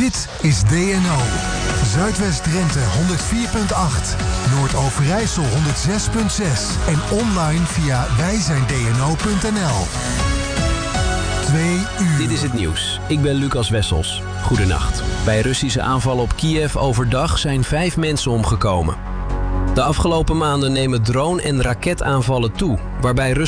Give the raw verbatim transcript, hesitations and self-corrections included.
Dit is D N O. Zuidwest-Drenthe honderd vier komma acht. Noord-Overijssel honderd zes komma zes. En online via wij zijn D N O punt N L. Twee uur. Dit is het nieuws. Ik ben Lucas Wessels. Goedenacht. Bij Russische aanvallen op Kiev overdag zijn vijf mensen omgekomen. De afgelopen maanden nemen drone- en raketaanvallen toe, waarbij Rusland